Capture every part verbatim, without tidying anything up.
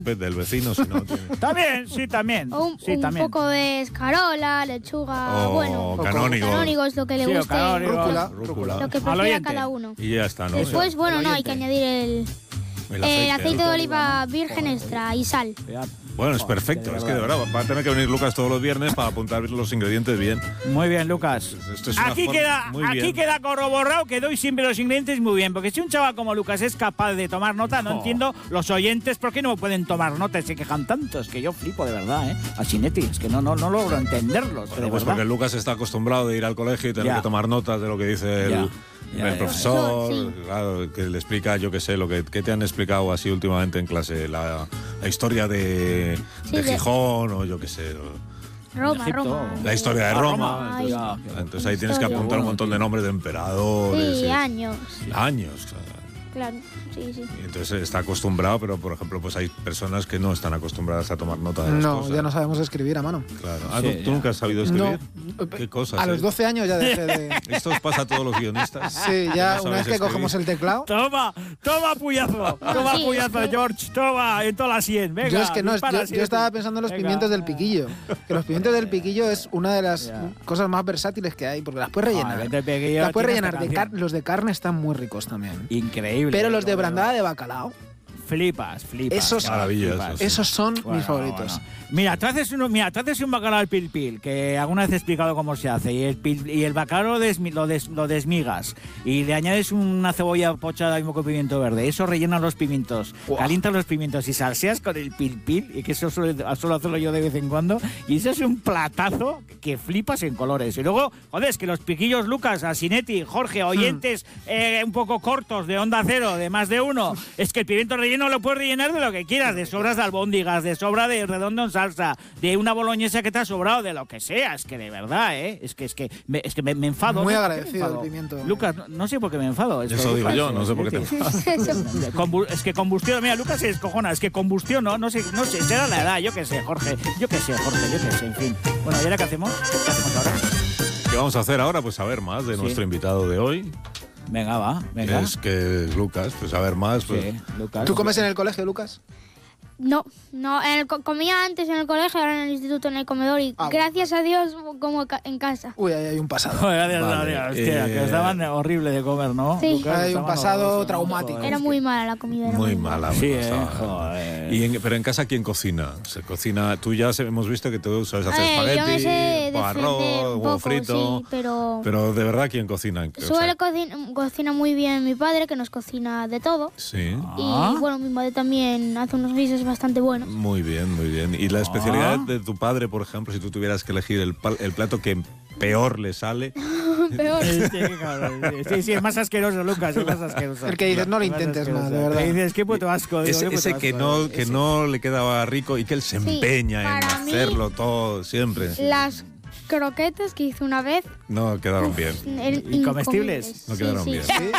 del vecino, si no tiene... También, sí, también. O un, sí, un también. poco de escarola, lechuga, O bueno. canónigo. Canónigo es lo que le Sí, o guste. canónigo. Rúcula. Rúcula. Lo que Al prefiera oyente. cada uno. Y ya está, ¿no? Después, bueno, el no, hay que oyente. añadir el, El el aceite. aceite de oliva virgen extra y sal. Bueno, es perfecto. Es que de verdad va a tener que venir Lucas todos los viernes para apuntar los ingredientes bien. Muy bien, Lucas. Esto es una Aquí forma- queda, muy aquí bien. queda corroborado que doy siempre los ingredientes muy bien. Porque si un chaval como Lucas es capaz de tomar nota, no Oh. entiendo los oyentes por qué no pueden tomar nota y se quejan tanto. Es que yo flipo de verdad, ¿eh? A Sinetti, es que no, no, no logro entenderlos. Bueno, de pues verdad. porque Lucas está acostumbrado de ir al colegio y tener Ya. que tomar notas de lo que dice el, Ya, ya, el ya. profesor, Sí. claro, que le explica, yo qué sé, lo que, que te han explicado así últimamente en clase, la, la historia de, Sí, de de- Gijón o yo qué sé. o- Roma, Egipto. Roma. La historia de Ah, Roma. Ay, ya, Entonces ahí tienes que Historia. apuntar un montón de nombres de emperadores. Sí, y- años. años. claro. Claro, sí, sí. Y entonces está acostumbrado, pero por ejemplo, pues hay personas que no están acostumbradas a tomar nota de las No, cosas. ya no sabemos escribir a mano. Claro. Ah, Sí, ¿tú, tú ya. nunca has sabido escribir? ¿Qué cosas? A los eh? doce años ya dejé de... Esto os pasa a todos los guionistas. Sí, ya No una vez sabéis que escribir. cogemos el teclado... Toma, toma puyazo, toma Sí, puyazo, es que- George, toma, en toda la sien, venga. Yo es que no, dispara, yo, yo Sinetti. estaba pensando en los Venga. pimientos del piquillo. Que los pimientos del piquillo es una de las Ya. cosas más versátiles que hay, porque las puedes Ah, rellenar. el del piquillo las puedes tiene rellenar esta de car- canción. los de carne están muy ricos también. Increíble. Pero los de Lo veo. brandada de bacalao, Flipas, flipas. Esos- Maravillas, flipas. Sí. esos son Bueno, mis favoritos. bueno. Mira, tú haces, uno, mira, tú haces un bacalao al pil pil, que alguna vez he explicado cómo se hace, y el, pil- y el bacalao lo, desmi- lo, des- lo desmigas, y le añades una cebolla pochada y un poco de pimiento verde, eso rellena los pimientos, Buah. calientas los pimientos y salseas con el pil pil, y que eso suelo, suelo hacerlo yo de vez en cuando, y eso es un platazo que flipas en colores. Y luego, joder, es que los piquillos Lucas, Asinetti, Jorge, oyentes eh, un poco cortos de Onda Cero, de más de uno, es que el pimiento relleno lo puedes rellenar de lo que quieras, de sobras de albóndigas, de sobra de redondo en salsa, de una boloñesa que te ha sobrado, de lo que sea. Es que de verdad, ¿eh? Es que, es que, me, es que me, me enfado. Muy ¿no? ¿Por qué me agradecido enfado? el pimiento. Lucas, no, no sé por qué me enfado. Es Eso que, digo Lucas, yo, no sé por qué te Sinetti. Combu- es que combustión, mira, Lucas se descojona, es que combustión, ¿no? No sé, no sé, será la edad, yo qué sé, Jorge, yo qué sé, Jorge, yo qué sé, en fin. Bueno, ¿y ahora qué hacemos? ¿Qué hacemos ahora? ¿Qué vamos a hacer ahora? Pues saber más de Sí. nuestro invitado de hoy. Venga, va, venga. Es que Lucas, pues saber más. Pues, Sí, Lucas. ¿Tú comes en el colegio, Lucas? No, no, en el co- comía antes en el colegio, ahora en el instituto, en el comedor, y Ah, gracias a Dios como ca- en casa. Uy, ahí hay un pasado. Joder, gracias, Vale, María, hostia, eh, que os daban horrible de comer, ¿no? Sí. Lucas, Hay un estaban pasado horrorosos, traumático. joder. Era muy mala la comida. Era muy muy mala. Sí, muy eh, mala. joder. Y en- pero en casa, ¿quién cocina? Se cocina. Tú ya se- hemos visto que tú sabes hacer Eh, yo me espagueti, sé o defender arroz, un huevo poco, frito. sí, pero... Pero de verdad, ¿quién cocina? O sea, Suele cocina, cocina muy bien mi padre, que nos cocina de todo. Sí. Ah. Y bueno, mi madre también hace unos guisos bastante buenos. Muy bien, muy bien. ¿Y la especialidad Ah. de tu padre, por ejemplo, si tú tuvieras que elegir el, pal- el plato que peor le sale? Peor. Sí, qué cabrón, sí, sí, sí, es más asqueroso, Lucas, es más asqueroso. El que dices, no lo Es más intentes más, asqueroso. de verdad. Le dices, qué puto asco. digo, Ese, qué puto ese que asco, no eh. que no le quedaba rico y que él se Sí, empeña en para mí- hacerlo todo siempre. Las croquetas que hice una vez... No quedaron bien. el- ¿Y comestibles? incomibles. No Sí, quedaron sí. bien. ¿Sí?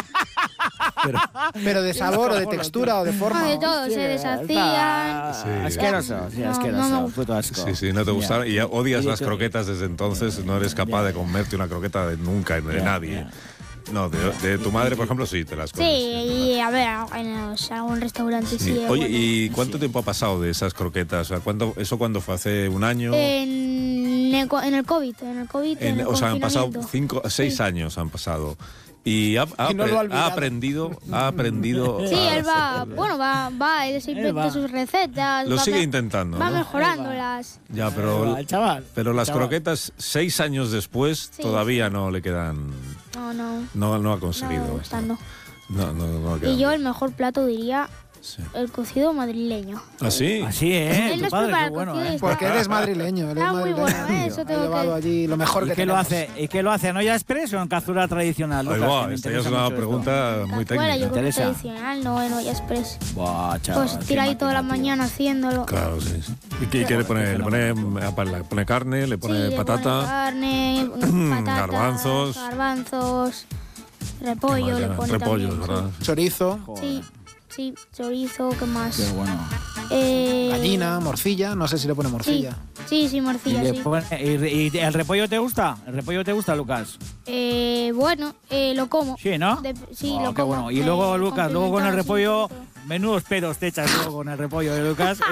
Pero de sabor o de textura o de forma. Ah, de todo, se deshacían. Sí. Asqueroso, sí, No, asqueroso, no me- puto asco. Sí, sí, no te Ya. gustaron. Y ya odias Oye, las tú- croquetas desde entonces. No eres capaz de comerte una croqueta de nunca, de Ya, nadie. ya. No, de, de tu madre, por ejemplo, sí, te las Sí, comes. y a ver, en los- algún restaurante sí. Sí. es Oye, bueno. ¿y cuánto tiempo ha pasado de esas croquetas? O sea, ¿cuánto, ¿eso cuándo fue? ¿Hace un año? En el, co- en el COVID, en el COVID, en, En- el o sea, han pasado confinamiento. cinco, seis Sí. años han pasado. Y ha, ha Y no lo ha apre- olvidado. ha aprendido, ha aprendido. Sí, a él va, hacer- bueno, va, va, él se Él inventa va. sus recetas. Lo va sigue me- intentando, Va ¿no? mejorándolas. Ya, pero, El chaval. pero las chaval. croquetas, seis años después, Sí, todavía no le quedan. No, no. No, no ha No, conseguido. esta no. No, no, no, queda Y yo bien. el mejor plato diría Sí. el cocido madrileño. ¿Ah, sí? Así, ¿eh? Él Tu nos padre, prepara qué el bueno, cocido y ¿eh? está- Porque él es madrileño. Él es Está muy madrileño. bueno, ¿eh? Eso Ha tengo llevado que- allí lo mejor ¿Y que qué lo tenemos. hace? ¿Y qué lo hace? ¿En olla express o en cazuela tradicional? Ahí Lucas? va, Que me esta ya es interesa una mucho esto. pregunta muy Cazuela, yo técnica. creo que interesa. tradicional, no en olla express. Buah, chaval, Pues qué tira ahí toda la máquina, tío. mañana haciéndolo. Claro, sí. sí. ¿Y qué, qué le pone? ¿Le pone, le pone carne? ¿Le pone Sí, le patata? pone carne, patatas, Garbanzos. garbanzos, repollo, ¿Qué le más? pone Repollos, también, ¿verdad? Chorizo, Sí, sí, chorizo, ¿qué más? Qué bueno. Eh, gallina, morcilla. No sé si le pone Sí, morcilla. sí, sí, ¿Y, morcilla, le sí. pone- y- y el repollo te gusta? ¿El repollo te gusta, Lucas? Eh, bueno, eh, lo como. Sí, ¿no? De- sí, Oh, lo qué como. bueno. Y Eh, luego, Lucas, luego con el pimentón, repollo, sí, sí, sí. menudos pedos te echas luego con el repollo de Lucas.